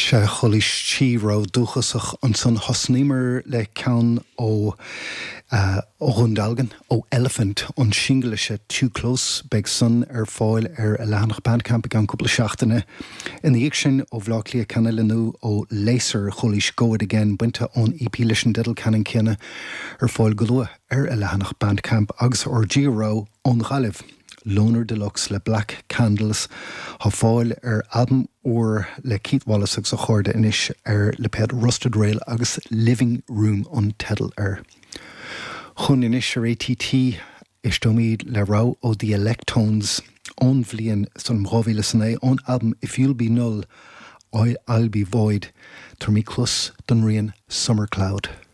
Se cholis tíró dúchasach an son hosnímer le ceann ó Rundalgan ó Elephant an single se Too Close beg sun fáil a lehanach bandcamp gan cúpla seachtainna. In the sin ó bhlách canna lenú ó Laser cholis Go It Again buinte ón EP leis an didal canan cinna fáil golua a lehanach bandcamp agus Giro ón Ghalibh. Loner Deluxe le Black Candles ha fáil album or le Keith Wallace agus a chorde inis le ped Rusted Rail agus Living Room on Teddle Chun inis ATT istomid le rá ó The Electones on bhliain son mhóvíle sanné on album If You'll Be Null I'll Be Void tar mí clús don rian Summer Cloud.